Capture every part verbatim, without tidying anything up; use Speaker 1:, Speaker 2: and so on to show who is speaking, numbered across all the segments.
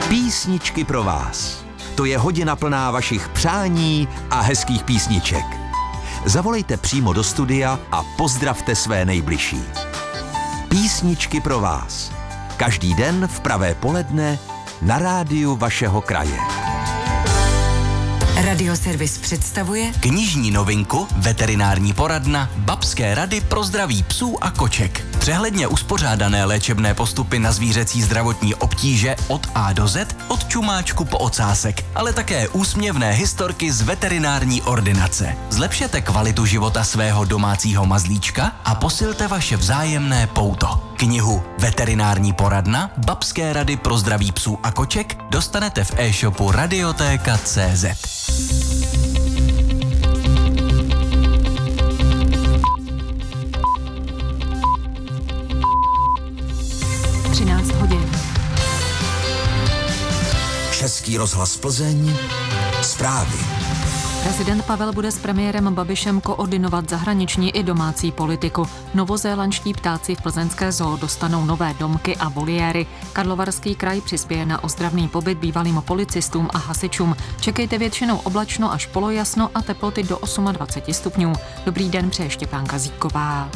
Speaker 1: Písničky pro vás. To je hodina plná vašich přání a hezkých písniček. Zavolejte přímo do studia a pozdravte své nejbližší. Písničky pro vás. Každý den v pravé poledne na rádiu vašeho kraje.
Speaker 2: Radioservis představuje
Speaker 3: knižní novinku Veterinární poradna Babské rady pro zdraví psů a koček. Přehledně uspořádané léčebné postupy na zvířecí zdravotní obtíže od A do Z, od čumáčku po ocásek, ale také úsměvné historky z veterinární ordinace. Zlepšete kvalitu života svého domácího mazlíčka a posilte vaše vzájemné pouto. Knihu Veterinární poradna Babské rady pro zdraví psů a koček dostanete v e-shopu radiotéka tečka cé zet.
Speaker 4: třináct hodin.
Speaker 1: Český rozhlas Plzeň. Zprávy.
Speaker 4: Prezident Pavel bude s premiérem Babišem koordinovat zahraniční i domácí politiku. Novozélandští ptáci v plzeňské zoo dostanou nové domky a voliéry. Karlovarský kraj přispěje na ozdravný pobyt bývalým policistům a hasičům. Čekejte většinou oblačno až polojasno a teploty do dvacet osm stupňů. Dobrý den, přeje Štěpánka Zíková.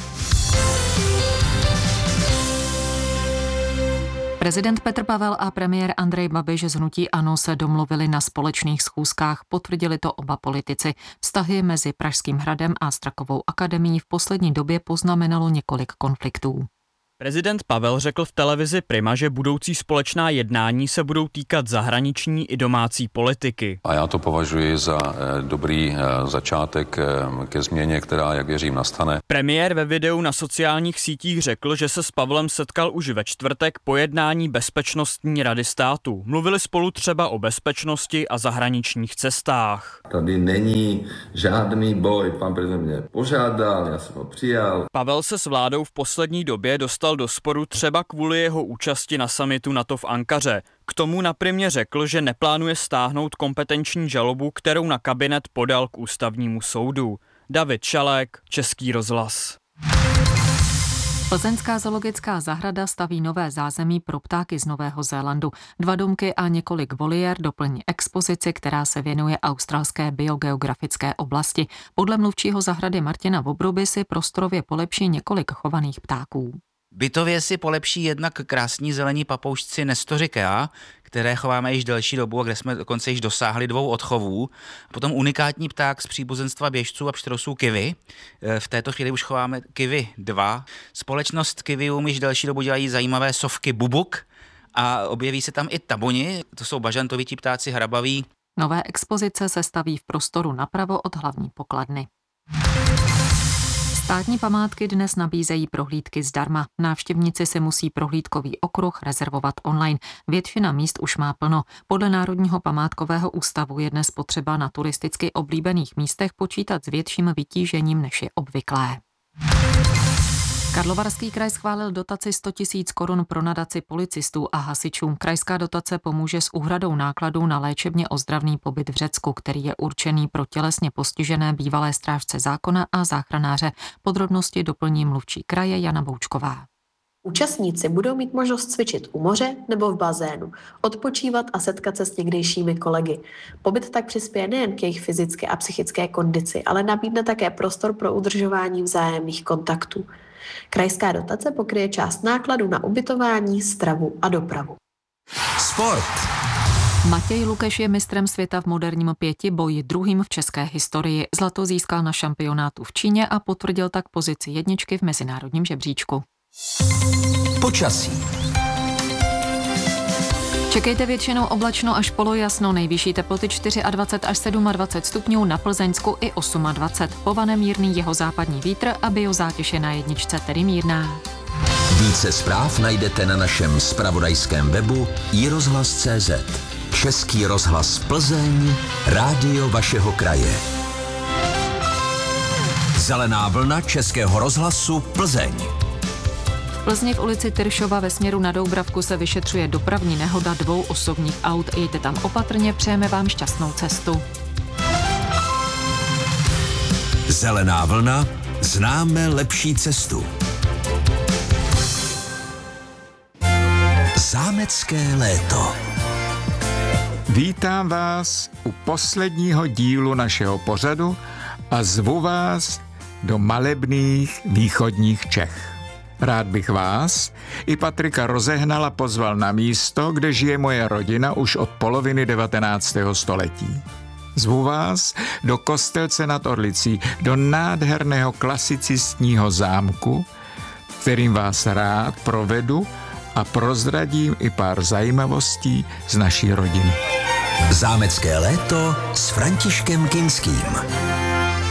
Speaker 4: Prezident Petr Pavel a premiér Andrej Babiš z hnutí ANO se domluvili na společných schůzkách, potvrdili to oba politici. Vztahy mezi Pražským hradem a Strakovou akademií v poslední době poznamenalo několik konfliktů.
Speaker 5: Prezident Pavel řekl v televizi Prima, že budoucí společná jednání se budou týkat zahraniční i domácí politiky.
Speaker 6: A já to považuji za eh, dobrý eh, začátek eh, ke změně, která, jak věřím, nastane.
Speaker 5: Premiér ve videu na sociálních sítích řekl, že se s Pavlem setkal už ve čtvrtek po jednání Bezpečnostní rady státu. Mluvili spolu třeba o bezpečnosti a zahraničních cestách.
Speaker 7: Tady není žádný boj, pan prezident mě požádal, já jsem ho přijal.
Speaker 5: Pavel se s vládou v poslední době dostal do sporu třeba kvůli jeho účasti na summitu NATO v Ankaře. K tomu na Primě řekl, že neplánuje stáhnout kompetenční žalobu, kterou na kabinet podal k ústavnímu soudu. David Šalek, Český rozhlas.
Speaker 4: Plzeňská zoologická zahrada staví nové zázemí pro ptáky z Nového Zélandu. Dva domky a několik voliér doplní expozici, která se věnuje australské biogeografické oblasti. Podle mluvčího zahrady Martina Vobruby si prostorově polepší několik chovaných ptáků.
Speaker 8: Bytově si polepší jednak krásní zelení papoušci Nestorichea, které chováme již delší dobu a kde jsme dokonce již dosáhli dvou odchovů. Potom unikátní pták z příbuzenstva běžců a pštrosů kiwi. V této chvíli už chováme kiwi dva. Společnost Kiwium již delší dobu dělají zajímavé sovky bubuk a objeví se tam i taboni, to jsou bažantovití ptáci hrabaví.
Speaker 4: Nové expozice se staví v prostoru napravo od hlavní pokladny. Státní památky dnes nabízejí prohlídky zdarma. Návštěvníci si musí prohlídkový okruh rezervovat online. Většina míst už má plno. Podle Národního památkového ústavu je dnes potřeba na turisticky oblíbených místech počítat s větším vytížením, než je obvyklé. Karlovarský kraj schválil dotaci sto tisíc korun pro nadaci policistů a hasičů. Krajská dotace pomůže s úhradou nákladů na léčebně ozdravný pobyt v Řecku, který je určený pro tělesně postižené bývalé strážce zákona a záchranáře. Podrobnosti doplní mluvčí kraje Jana Boučková.
Speaker 9: Účastníci budou mít možnost cvičit u moře nebo v bazénu, odpočívat a setkat se s někdejšími kolegy. Pobyt tak přispěje nejen k jejich fyzické a psychické kondici, ale nabídne také prostor pro udržování vzájemných kontaktů. Krajská dotace pokryje část nákladů na ubytování, stravu a dopravu.
Speaker 1: Sport.
Speaker 4: Matěj Lukeš je mistrem světa v moderním pětiboji, druhým v české historii. Zlato získal na šampionátu v Číně a potvrdil tak pozici jedničky v mezinárodním žebříčku.
Speaker 1: Počasí.
Speaker 4: Čekejte většinou oblačno až polojasno, nejvyšší teploty dvacet čtyři až dvacet sedm stupňů, na Plzeňsku i dvacet osm. Povane mírný jihozápadní vítr a biozátěž je na jedničce, tedy mírná.
Speaker 1: Více zpráv najdete na našem zpravodajském webu i rozhlas tečka cé zet. Český rozhlas Plzeň, rádio vašeho kraje. Zelená vlna Českého rozhlasu Plzeň.
Speaker 4: V Plzni v ulici Tyršova ve směru na Doubravku se vyšetřuje dopravní nehoda dvou osobních aut. Jeďte tam opatrně, přejeme vám šťastnou cestu.
Speaker 1: Zelená vlna, známe lepší cestu. Zámecké léto.
Speaker 10: Vítám vás u posledního dílu našeho pořadu a zvu vás do malebných východních Čech. Rád bych vás i Patrika Rozehnala pozval na místo, kde žije moje rodina už od poloviny devatenáctého století. Zvu vás do Kostelce nad Orlicí, do nádherného klasicistního zámku, kterým vás rád provedu a prozradím i pár zajímavostí z naší rodiny.
Speaker 1: Zámecké léto s Františkem Kinským.